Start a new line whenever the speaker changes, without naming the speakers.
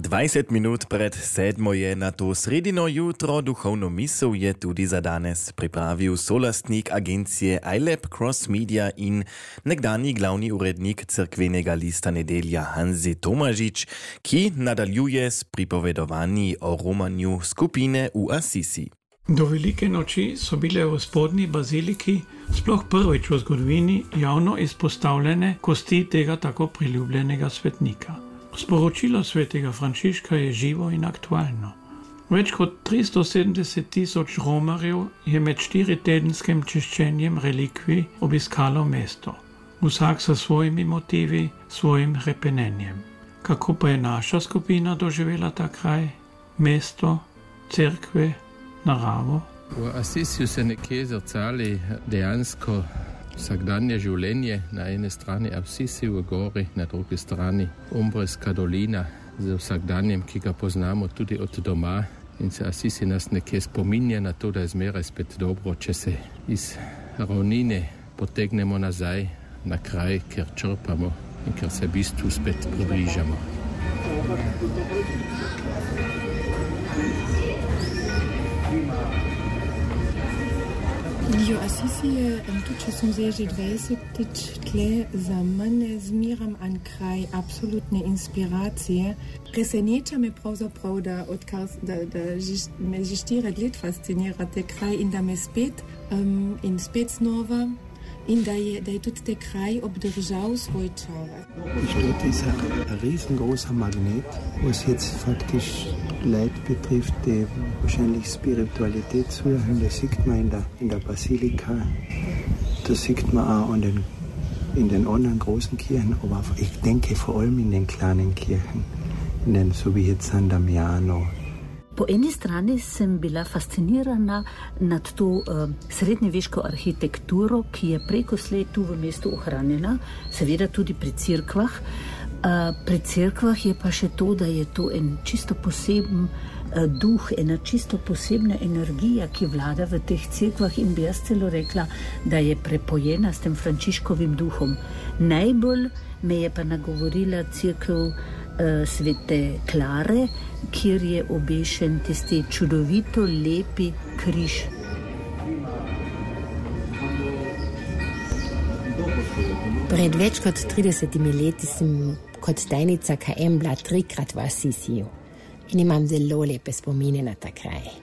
20 minut pred 7 je na to sredino jutro duchovno misel je tudi za danes pripravil solastnik agencije iLab Cross Media in nekdanji glavni urednik Cerkvenega lista Nedelja Hanzi Tomažič, ki nadaljuje s pripovedovanji o romanju skupine v Assisi.
Do velike noči so bile v spodnji baziliki sploh prvič v zgodovini javno izpostavljene kosti tega tako priljubljenega svetnika. Sporočilo svetega Frančiška je živo in aktualno. Več kot 370,000 romarjev je med 4-tedenskim čiščenjem relikvij obiskalo mesto. Vsak sa svojimi motivi, svojim hrepenenjem. Kako pa je naša skupina doživela ta kraj, mesto, cerkve, naravo?
V Assisiju se nekje zrcali dejansko vsakdanje življenje, na ene strani Assisi v gori, na drugi strani Umbrska dolina z vsakdanjem, ki ga poznamo tudi od doma. In se Assisi nas nekje spominja na to, da je zmeraj spet dobro, če se iz ravnine potegnemo nazaj na kraj, kjer črpamo in kjer se bistvu spet približamo.
Jo, Assisi je, tudi če sem zdaj že 20 tle, za mene zmeram en kraj absolutne inspiracije. Preseneča me pravzaprav, da me že 4 let fascinira te kraj in da me spet znova in da je tudi te kraj obdržal svoj čar.
Steht ist ein riesengroßer Magnet, was jetzt faktisch Leute betrifft, die wahrscheinlich Spiritualität suchen. Das sieht man in der Basilika, das sieht man auch in den anderen großen Kirchen, aber ich denke vor allem in den kleinen Kirchen, so wie jetzt San Damiano.
Po eni strani sem bila fascinirana nad to srednjeveško arhitekturo, ki je preko slej tu v mestu ohranjena, seveda tudi pri cerkvah. Pri cerkvah je pa še to, da je to en čisto poseben duh, ena čisto posebna energija, ki vlada v teh cerkvah in bi jaz celo rekla, da je prepojena s tem Frančiškovim duhom. Najbolj me je pa nagovorila cerkev Svete Klare, kjer je obešen tisti čudovito lepi križ.
Pred več kot 30 leti sem kot tajnica KM bila 3-krat v Assisiju in imam zelo lepe spomine na ta kraj.